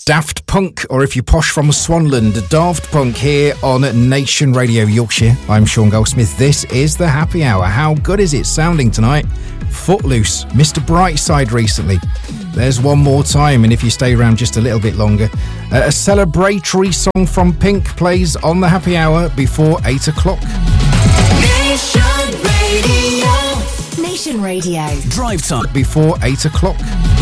Daft Punk, or if you're posh from Swanland, Daft Punk here on Nation Radio Yorkshire. I'm Sean Goldsmith. This is the Happy Hour. How good is it sounding tonight? Footloose, Mr. Brightside recently. There's One More Time, and if you stay around just a little bit longer, a celebratory song from Pink plays on the Happy Hour before 8 o'clock. Nation Radio. Nation Radio. Drive time before 8 o'clock.